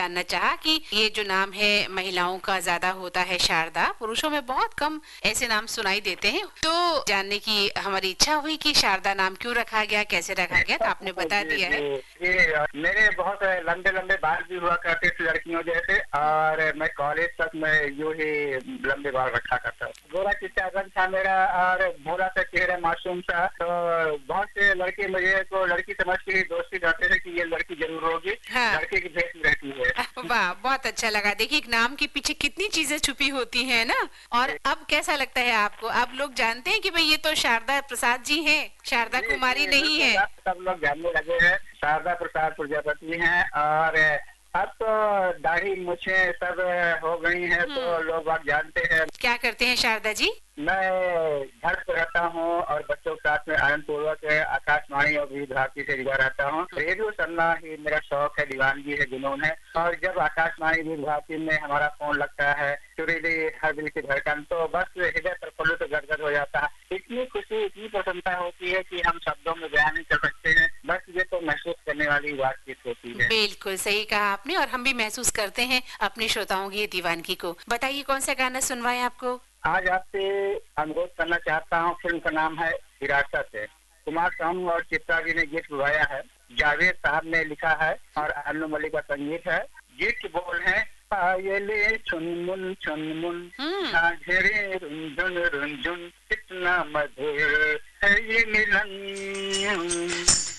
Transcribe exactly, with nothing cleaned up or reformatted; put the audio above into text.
जानना चाहा कि ये जो नाम है महिलाओं का ज्यादा होता है शारदा, पुरुषों में बहुत कम ऐसे नाम सुनाई देते हैं। तो जानने की हमारी इच्छा हुई कि शारदा नाम क्यों रखा गया, कैसे रखा गया, तो आपने बता जी, दिया है। जी, जी, मेरे बहुत लंबे लंबे बाल भी हुआ करते थे लड़कियों जैसे, और मैं कॉलेज तक मैं यूं ही लंबे बाल रखा करता। गोरा चिट्टा रंग था मेरा और भोला सा चेहरा, मासूम सा। तो बहुत से लड़के मुझे को लड़की समझ के दोस्ती करते थे कि ये लड़की जरूर होगी, हाँ। लड़के की भेष में रहती है। वाह, बहुत अच्छा लगा। देखिए, एक नाम के पीछे कितनी चीजें छुपी होती हैं ना। और अब कैसा लगता है आपको? अब लोग जानते हैं कि भाई ये तो शारदा प्रसाद जी हैं, शारदा जी, कुमारी जी, नहीं बिल्कुल, है। अब सब लोग जानने लगे हैं शारदा प्रसाद प्रजापति हैं। और अब तो दाढ़ी मूछे सब हो गई हैं, तो लोग अब जानते हैं। क्या करते हैं शारदा जी? मैं घर पे रहता हूँ और बच्चों के साथ में आनंद पूर्वक आकाशवाणी और विविध भारती से जुड़ा रहता हूँ। रेडियो सुनना ही मेरा शौक है, दीवानगी है, जुनून है। और जब आकाशवाणी विविध भारती में हमारा फोन लगता है, सुरीली हर दिल की धड़कन, तो बस हृदय प्रफुल्लित तो गदगद हो जाता है। इतनी खुशी, इतनी प्रसन्नता होती है कि हम शब्दों में बयान नहीं कर सकते हैं। बस ये तो महसूस करने वाली बातचीत होती है। बिल्कुल सही कहा आपने, और हम भी महसूस करते हैं अपने श्रोताओं की दीवानगी को। बताइए कौन सा गाना सुनवाएं आपको? आज आपसे अनुरोध करना चाहता हूँ। फिल्म का नाम है विरासत है। कुमार सानू और चित्रा जी ने गीत गाया है, जावेद साहब ने लिखा है और अनु मलिक का संगीत है। गीत के बोल हैं, पायले चुनमुन चुनमुन, झांझरे रुंझुन रुंझुन, कितना मधुर है ये मिलन।